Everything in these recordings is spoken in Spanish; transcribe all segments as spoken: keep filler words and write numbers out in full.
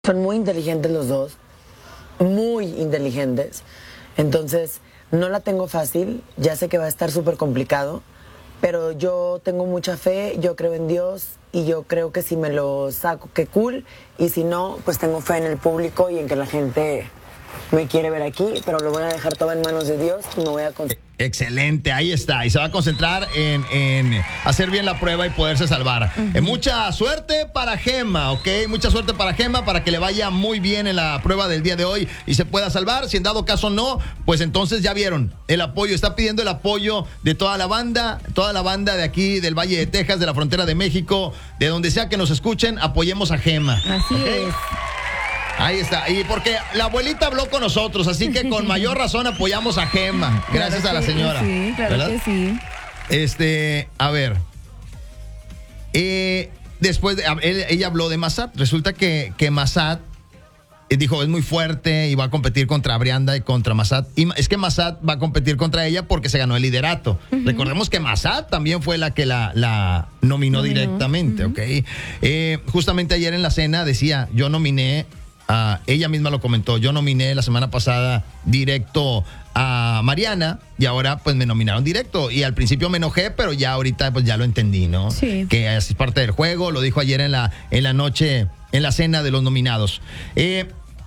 Son muy inteligentes los dos, muy inteligentes. Entonces, no la tengo fácil, ya sé que va a estar súper complicado, pero yo tengo mucha fe, yo creo en Dios y yo creo que si me lo saco, qué cool, y si no, pues tengo fe en el público y en que la gente me quiere ver aquí, pero lo voy a dejar todo en manos de Dios y me voy a concentrar. Excelente, ahí está. Y se va a concentrar en, en hacer bien la prueba y poderse salvar. Uh-huh. Eh, mucha suerte para Gema, ¿ok? Mucha suerte para Gema para que le vaya muy bien en la prueba del día de hoy y se pueda salvar. Si en dado caso no, pues entonces ya vieron el apoyo. Está pidiendo el apoyo de toda la banda, toda la banda de aquí del Valle de Texas, de la frontera de México, de donde sea que nos escuchen, apoyemos a Gema. Así ¿okay? es. Ahí está, y porque la abuelita habló con nosotros, así que con mayor razón apoyamos a Gema, gracias claro a la señora. Sí, claro ¿verdad? Que sí. Este, a ver, eh, después de, él, ella habló de Massad, resulta que, que Massad dijo es muy fuerte y va a competir contra Brianda y contra Massad, y es que Massad va a competir contra ella porque se ganó el liderato. Uh-huh. Recordemos que Massad también fue la que la, la nominó, nominó directamente, uh-huh. ¿ok? Eh, justamente ayer en la cena decía, yo nominé. Uh, ella misma lo comentó, yo nominé la semana pasada directo a Mariana y ahora pues me nominaron directo y al principio me enojé, pero ya ahorita pues ya lo entendí, ¿no? Sí. Que es parte del juego, lo dijo ayer en la, en la noche, en la cena de los nominados. Eh,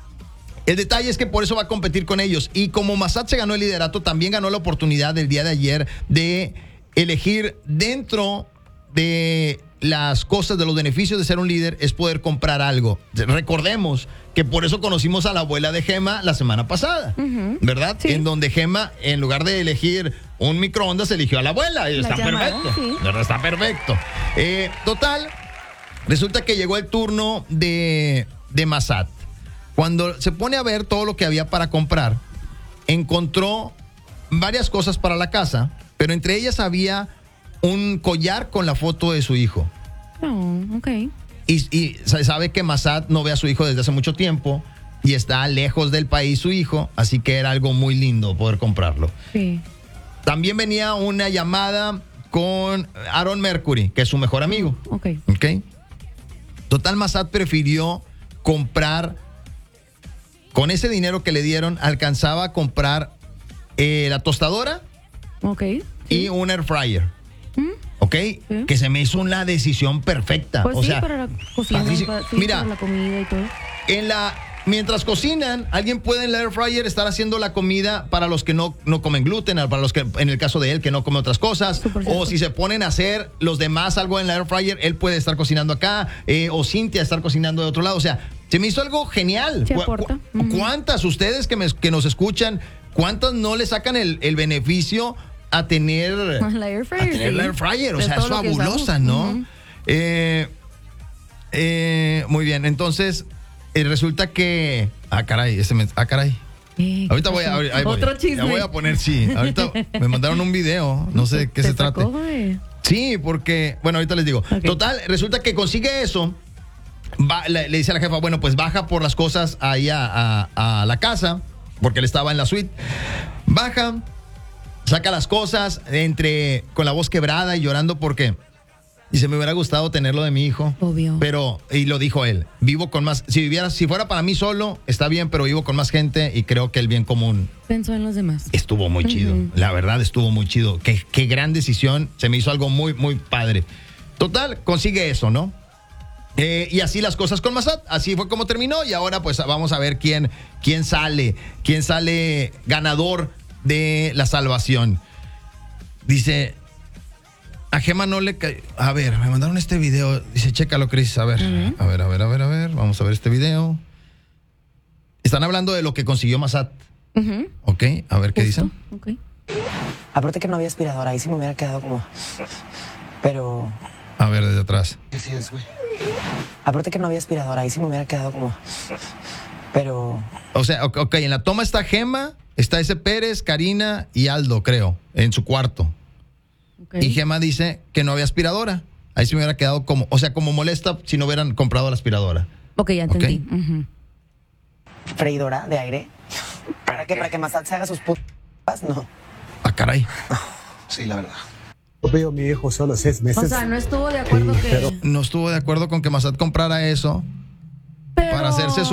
el detalle es que por eso va a competir con ellos y como Massad se ganó el liderato, también ganó la oportunidad del día de ayer de elegir dentro de las cosas, de los beneficios de ser un líder, es poder comprar algo. Recordemos que por eso conocimos a la abuela de Gema la semana pasada, uh-huh. ¿verdad? Sí. En donde Gema, en lugar de elegir un microondas, eligió a la abuela. Y la está llamaron, perfecto. Sí. ¿Verdad? Está perfecto. Eh, total, resulta que llegó el turno de, de Massad. Cuando se pone a ver todo lo que había para comprar, encontró varias cosas para la casa, pero entre ellas había un collar con la foto de su hijo. Oh, ok. Y, y sabe que Massad no ve a su hijo desde hace mucho tiempo y está lejos del país su hijo, así que era algo muy lindo poder comprarlo. Sí. También venía una llamada con Aaron Mercury, que es su mejor amigo. Ok. Ok. Total, Massad prefirió comprar, con ese dinero que le dieron, alcanzaba a comprar eh, la tostadora Ok. y Sí. un air fryer. ¿Mm? ¿Ok? Sí. Que se me hizo una decisión perfecta. Pues o sí, sea, para la cocina, padrísimo. para, sí, Mira, para la comida y todo. En la, mientras cocinan, alguien puede en el air fryer estar haciendo la comida para los que no, no comen gluten, para los que, en el caso de él, que no come otras cosas. O si se ponen a hacer los demás algo en el air fryer, él puede estar cocinando acá, eh, o Cintia estar cocinando de otro lado. O sea, se me hizo algo genial. Se aporta. ¿Cu- cu- ¿Cuántas ustedes que, me, que nos escuchan, cuántas no le sacan el, el beneficio a tener la air fryer, a tener sí. la air fryer? O De sea, es todo lo que fabulosa, usamos. ¿no? Uh-huh. Eh, eh, muy bien, entonces eh, resulta que ah caray, ese me, ah caray. Eh, Ahorita voy a ahí voy. Otro chisme. Ya voy a poner sí. Ahorita me mandaron un video, no sé de qué ¿Te se trate. sacó, eh? Sí, porque bueno, ahorita les digo. Okay. Total, resulta que consigue eso. Va, le, le dice a la jefa, bueno, pues baja por las cosas ahí a, a, a la casa, porque él estaba en la suite. Baja, saca las cosas entre con la voz quebrada y llorando porque dice, me hubiera gustado tenerlo de mi hijo. Obvio. Pero, y lo dijo él, vivo con más, si viviera, si fuera para mí solo, está bien, pero vivo con más gente y creo que el bien común Pensó en los demás. estuvo muy chido. Uh-huh. La verdad estuvo muy chido. Qué, qué gran decisión. Se me hizo algo muy, muy padre. Total, consigue eso, ¿no? Eh, y así las cosas con Massad. Así fue como terminó. Y ahora pues vamos a ver quién, quién sale. Quién sale ganador de la salvación. Dice, a Gema no le cae. A ver, me mandaron este video. Dice, chécalo, Cris. A ver, uh-huh. a ver, a ver, a ver, a ver. Vamos a ver este video. Están hablando de lo que consiguió Massad. Uh-huh. Ok, a ver qué Justo. dicen. Okay. Aparte que no había aspiradora, ahí sí me hubiera quedado como... Pero... A ver, desde atrás. Así es, güey. Aparte que no había aspiradora, ahí sí me hubiera quedado como... Pero... O sea, ok, okay, en la toma está Gema, está ese Pérez, Karina y Aldo, creo, en su cuarto. Okay. Y Gema dice que no había aspiradora. Ahí sí me hubiera quedado como... O sea, como molesta si no hubieran comprado la aspiradora. Ok, ya entendí. Okay. Uh-huh. Freidora de aire. ¿Para qué? ¿Para que Massad se haga sus putas? No. Ah, caray. Sí, la verdad. Yo veo a mi hijo solo seis meses. O sea, no estuvo de acuerdo Sí, que... pero- No estuvo de acuerdo con que Massad comprara eso. Pero para hacerse su